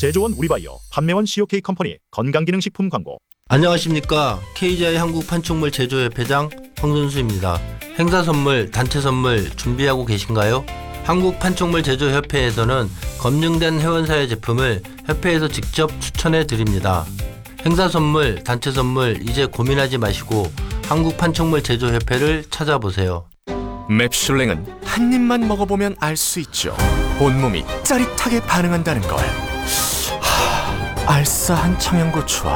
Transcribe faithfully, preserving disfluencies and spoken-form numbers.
제조원 우리바이오, 판매원 씨오케이 컴퍼니 건강기능식품 광고. 안녕하십니까. 케이지아이 한국판촉물 제조협회장 황선수입니다. 행사 선물, 단체 선물 준비하고 계신가요? 한국판촉물 제조협회에서는 검증된 회원사의 제품을 협회에서 직접 추천해 드립니다. 행사 선물, 단체 선물 이제 고민하지 마시고 한국판촉물 제조협회를 찾아보세요. 맵슐랭은 한 입만 먹어보면 알 수 있죠. 온몸이 짜릿하게 반응한다는 걸. 하, 알싸한 청양고추와